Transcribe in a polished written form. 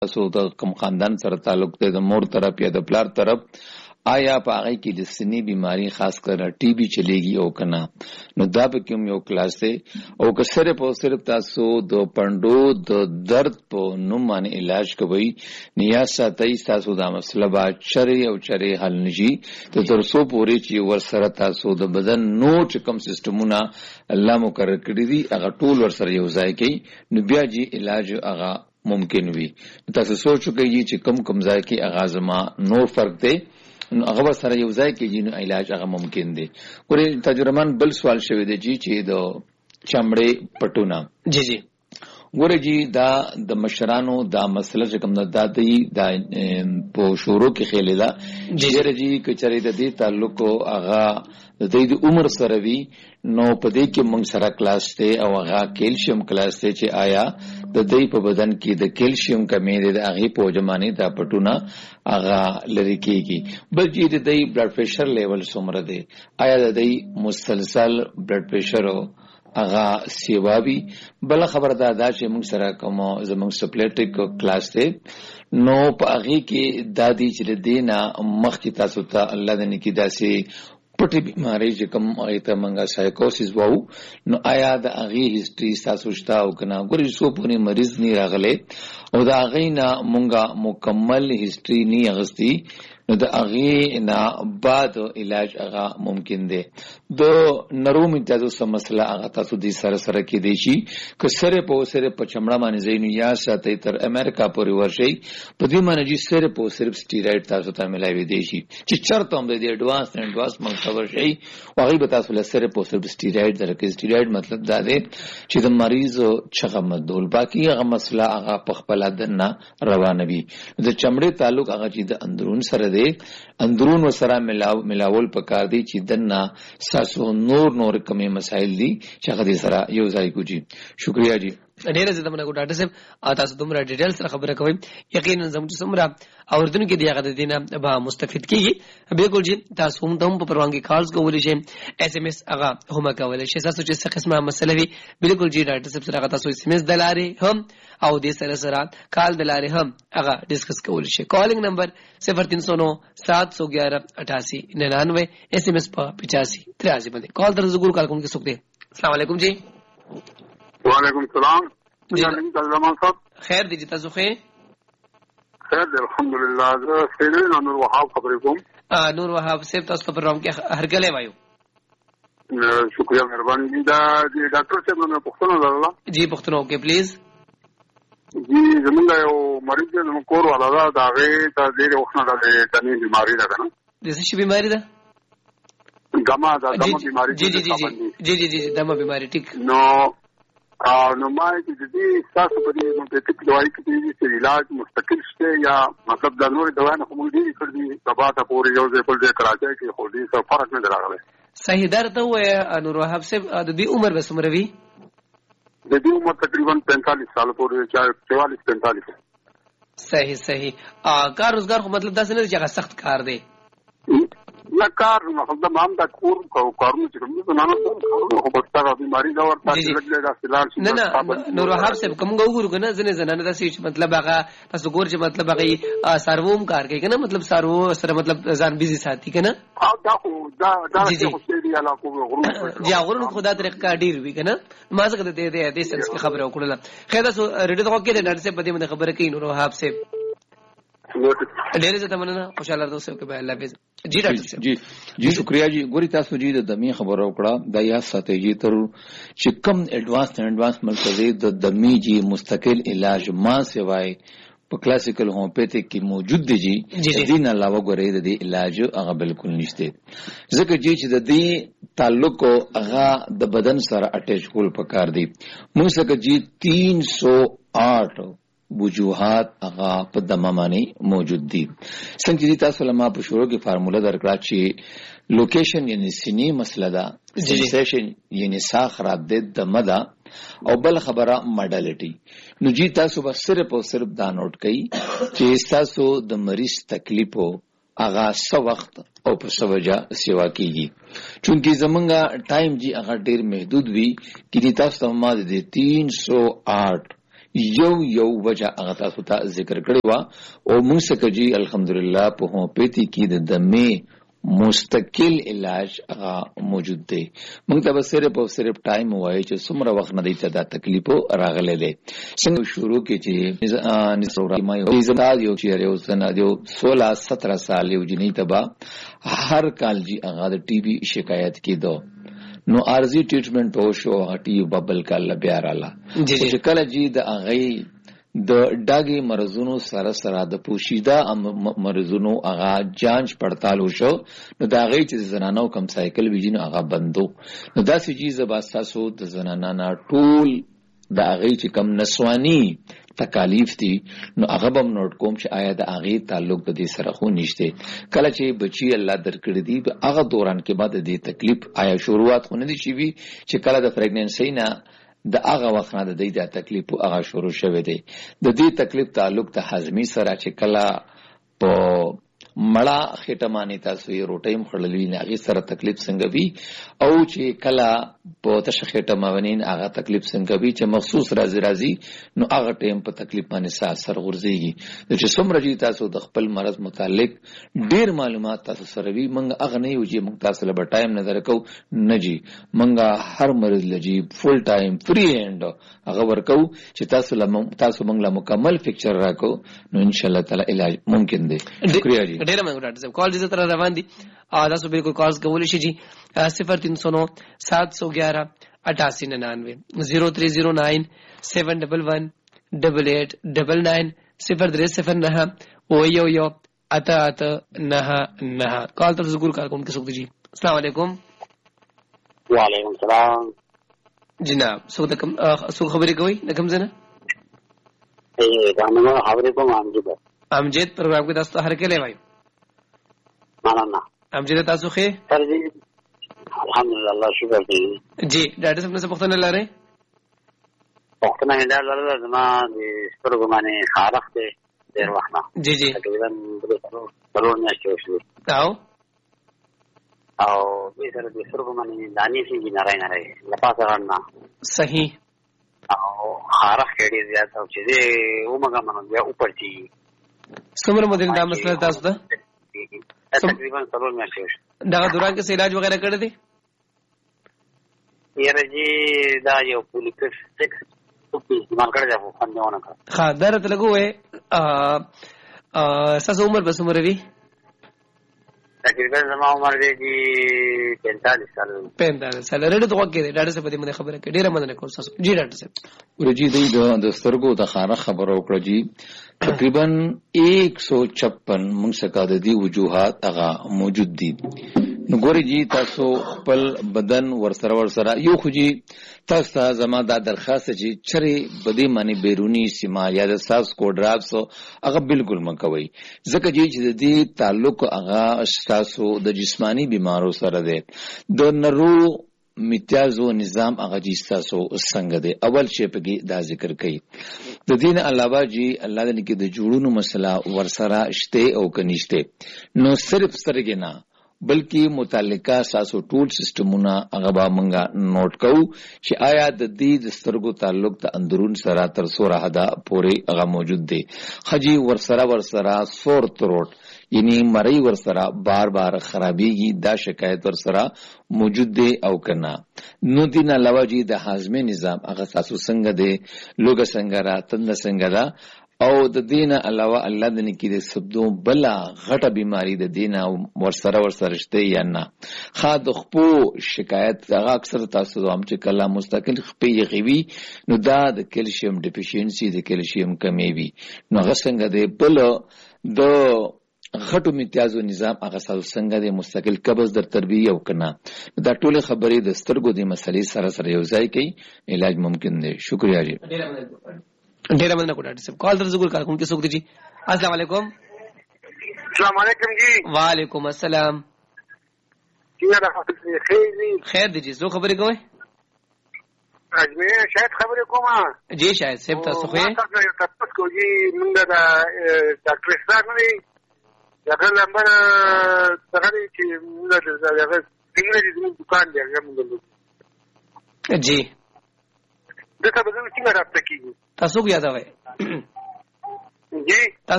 تاسو د کوم خاندان سره تعلق دی، د مور طرف یا د پلار طرف، آیا په هغه کې د سینې بیماری خاص کر ټي بي چلیږي او کنه؟ نو دا به کوم یو کلاس دی او که صرف تاسو د پندو د درد په نوم باندې علاج کوي، نیا ساتي تاسو دا مسله با چره او چره حل نشي ته ترسو پوري چې ور سره تاسو د بدن نو چې کوم سیستمونه الله مقرر کړی دي هغه ټول ور سره یو ځای کوي، نو بیا جی علاج هغه ممکن وي. تاسو سوچو کوي چې کم ځای کې اغاز ما نور فرق دی، نو هغه سره یو ځای کې نو علاج هغه ممکن دی. ګورې تجربان بل سوال شوی دی جی چې د چمړې پټونه جی ګوره جی دا د مشرانو دا مسله چې کوم دا دی دا په شروع کې خېلې دا جی کچري د دې تعلق هغه د دې عمر سره وی، نو په دې کې موږ سره کلاس ته او هغه کیلشیم کلاس ته چې آیا د دې په بدن کې د کیلشیم کمی دی د هغه په جمانه دا پټونه هغه لری کېږي. بل چې د دې بلډ پريشر لیول څومره دی، آیا د دې مسلسل بلډ پريشر اغا سیوابی. بل خبر دا چې موږ سره کوم زموږ سپلیټیک کلاس ته نو په هغه کې دادی چې دینا مخکې تاسو ته الله دې کې داسې پټي بیماری چې کوم ایته منګه سایکوسیس وو، نو آیا د هغه هیستوري تاسو شته او کنه؟ ګورې سو پونی مریض نه راغله او دا هغه نه مونږه مکمل هیستوري نه اغستی، نو د هغه نه بعد علاج هغه ممکن دی. د نروم امتیازو سم مسله هغه تاسو دې سره کې دی شي که سره په چمړه باندې زینو یا ساتي تر امریکا پورې ورشي، په دې باندې چې سره په صرف سټیراید تاسو ته ملایوي دی شي چې چرته هم د اډوانس منتور شي او هغه به تاسو له سره په صرف سټیراید درکې. سټیراید مطلب دا دی چې د مریض چغه مدول باقي هغه مسله هغه په خپل دنه روانه وي. د چمړې تعلق هغه چې د اندرون سره دی، اندرون وسره ملاول پکار دی چې دنه ساسو نور کمی مسائل دي چې هغه دې سره یو ځای کوجی. شکریا جی. ډیره زده منه کو ډاکټر صاحب تاسو دومره ډیټیل سره خبره کوي، یقینا زموږ سمرا اوردن کې دیغه د دینه به مستفید کیږي. بالکل جی تاسو هم په پروانګي کالز کولی شئ، اس ام اس هغه هم کولی شئ. تاسو چې څه قسمه مسله وي بالکل جی ډاکټر صاحب سره تاسو اس ام اس دلاره هم او دې سره کال دلاره هم هغه ډیسکس کولی شئ. کالینګ نمبر 0309 711 8899 اس ام اس په 8583 باندې کال در زګور کال کوم کې سوک دي. السلام علیکم جی. وعلیکم السلام. زمان صاحب خیر دی جی تاسو خیر دی الحمدلله. زه سیدنا نور وهاب خبرې کوم. نور وهاب صاحب تاسو په پروګرام کې هرګلې وایو. شکریہ مهرباني دي. دا ډاکټر صاحب نو پښتنه لرله جی پښتنه اوکې پلیز. جی زمونږ یو مریض دی نو کور والا دا هغه ته ډېر وخت نه د تنې بیماری ده کنه. د څه بیماری ده؟ دمه بیماری. جی دمه بیماری. ټیک. نو ما چې دې تاسو په دې نو ټیک دوايي کې دې علاج مستقل شته یا مطلب د نور دوا نه کوم دي کړی سبا ته پورې یو ځای په دې کراچۍ کې خو دې څه فرق نه راغلی. صحیح درته وای نور وهاب صاحب د دې عمر به څومره وي؟ د دې عمر تقریبا 45 سال پورې 44-45. صحیح. کار روزګار خو مطلب دا څه نه چې هغه سخت کار دی لا کار مطلب مام دا کور کارونه چې کوم نه نه خو بستر بیماری دا ورته لګل دا سلال شي. نه نور وهاب صاحب کوم وګورو کنه ځنه زنانه دا چې مطلب هغه تاسو ګور چې مطلب هغه سروم کار کوي کنه، مطلب سرو سره مطلب ځان بيزي ساتي کنه. دا خو خو سړي علا کوم غرور جی غرور خدا طریقه کا ډیر وی کنه. ما څنګه دې سنس کی خبره وکړه. خیر تاسو ریډیو ته وکړه نه څه په دې باندې خبره کوي نور وهاب صاحب. ډیره زه تمنه خوشاله راځم چې به الله به جی ډاکټر صاحب. جی شکریہ جی. ګوري تاسو جی د دمي خبرو وکړه دا یا ساتي جی تر چې کم اډوانس مرکزي د دمي جی مستقل علاج ما سوای په کلاسیکل هومیوپیتیک کې موجود دی جی. دین علاوه ګوري د دې علاج هغه بالکل نشته، ځکه چې د دې تعلق هغه د بدن سره اٹیچ کول پکار دی. موږ څنګه جی 308 وجوهات هغه په دمه باندې موجود دي. څنګه چې تاسو لمه په شروع کې فارموله درکړه چې لوکیشن یعنی سینې مسله ده، سنسیشن یعنی ساخ را د دمه ده، او بل خبره ماډالیټي. نو جی تاسو به صرف دا نوٹ کړئ چې تاسو د مریض تکلیف هغه څو وخت او په څه وجه سیوا کیږي. چونکی زمونږه ټایم جی هغه ډیر محدود وي کې تاسو ته ما د 308 یو وجه هغه تاسو ته ذکر کړی و او موږ څخه جی الحمدلله په هومیوپیتي کې د دمې مستقل علاج هغه موجود دی. موږ ته به صرف ټایم وایي چې څومره وخت نه دی ته دا تکلیف راغلی دی. څنګه شروع کې چې نسورما یو زماد یو چې یو سن دیو 16-17 سال یو جنې تبا هر کال جی هغه د ټي بي شکایت کېدو نو ارزي ټریټمنټ په شو هټي ببل کال بیا رااله چې کله جی د هغه د ډاګي مرزونو سره د پوشیده مرزونو هغه جانچ پړتال وشو نو دا غي چې زنانو کم سایکل ویجن هغه بندو نو دا سې چیز باساسو د زنانانا ټول دا غي چې کم نسوانی تکالیف دي نو هغه بم نوٹ کوم چې آیا د هغه تعلق د دې سره خو نشته. کله چې بچي الله درکړي دي هغه دوران کې بعد د دې تکلیف آیا شروعات خو نه دي شي چې کله د پریګننسي نه د هغه وخت نه د دې تکلیف هغه شروع شوه دی. د دې تکلیف تعلق د هضمي سره چې کله په مړه خټمانی تاسو یې روټیم خړلوي نه هغه سره تکلیف څنګه وي او چې کله په تشه خټماونین هغه تکلیف څنګه وي چې مخصوص راځي نو هغه ټیم په تکلیف باندې اثر غورځيږي. چې څومره چې تاسو د خپل مرض متعلق ډیر معلومات تاسو سره وي مونږ هغه نه یو چې مونږ تاسو له ټایم نه درکو نه جی مونږ هر مرض لجی فول ټایم فری هند هغه ورکو چې تاسو مونږ له مکمل فکچر راکو نو ان شاء الله تعالی علاج ممکن دی. شکریہ جی. ډیر مننه ډاکټر صاحب. کال دې تر روان دي تاسو بالکل کالز کولی شئ جی 0309 711 8899 0309 711 8899 03009 ओयो अता नहा कॉल तर जरूर कॉल कौन के सुख जी. अस्सलाम वालेकुम. वालेकुम सलाम जनाब. सो खबरें कोई नकम से ना अमजद प्रोग्राम के दोस्तों हर के ले भाई माना अमजद तासु खे सर जी अल्हम्दुलिल्लाह शुक्र जी. डॉक्टर साहब ने सब वक्त ला रहे وختونه هدا لرله زما د سترګو باندې خارخ دی ډېر وخت نه جی جی تقریبا ضرور نه شو او دې سره د سترګو باندې دانی سي نه لپاسه نه صحیح او خارخ کېږي زیات او چې دې ومګه منو بیا اوپر چی څومره مدیر دا مسله تاسو ته تقریبا ضرور نه شو دا دوران کې علاج وغیرہ کړی دی یاره جی دا یو پولیکس 6 استعمال کړی دا خو نه ونه ها درته لګوي ساسو عمر بس عمر وی تقریبا زما عمر دی 45 سال رډ دوه کې ډاډه څه په دې باندې خبره کې ډیره مننه کوم تاسو جی ډاکټر صاحب. ورجی دی د سترګو د خانه خبرو کړی جی تقریبا 156 موږ څخه د دې وجوهات هغه موجود دي. نو ګوري جی تاسو خپل بدن ورسره یو خو جی تاسو زما دا درخواست چې چرې بدی معنی بیرونی سیما یا د ساس کو ډراپس هغه بالکل مکوي ځکه چې د دې تعلق هغه تاسو د جسمانی بیمارو سره دی. د نرو میتیازو نظام هغه جی تاسو څنګه دی اول شی په دا ذکر کړي. د دین علاوه جی الله دې کې د جوړونو مسله ورسره شته او کنيشته نو صرف سرګ نه بلکې متعلقه ساسو ټول سیستمونه هغه به مونږه نوٹ کوو چې آیا د دې د سترګو تعلق د اندرون سره تر سوره حدا پورې هغه موجود دی. خجی ورسره سور تروټ یعنی مری ورسره بار خرابېږي دا شکایت ورسره موجود دی او کنه. نو دین علاوه جی د هاضمه نظام هغه ساسو څنګه دی لوګه څنګه را تند څنګه را او د دینه علاوه الله د نکی د سبدو بلا غټه بیماری د دینه ورسره شته یا نه. خا د خپو شکایت هغه اکثر تاسو هم چې کله مستقل خپې یغوي نو دا د کیلشیم ډیفیشنسي د کیلشیم کمی وي نو هغه څنګه دی بل د غټو میتیازو نظام هغه څنګه دی مستقل قبض در تربیه او کنه. دا ټول خبرې د سترګو د مسلې سره یو ځای کوي علاج ممکن دی. شکریہ جی. ډیره مننه کو ډاکټر صاحب. کال در زګور کار کوم کې سوګ دي جی. السلام علیکم. السلام علیکم جی. وعلیکم السلام. خیر دی جی. زو خبرې کوئ اجمه شاید خبرې کوم جی شاید صاحب تاسو خو تاسو کو جی موږ دا ډاکټر صاحب نه هغه لمبر څنګه چې موږ دا هغه څنګه دې دکان دی هغه موږ جی دغه به څنګه راځي کیږي تاسو کو یادوي جی تاسو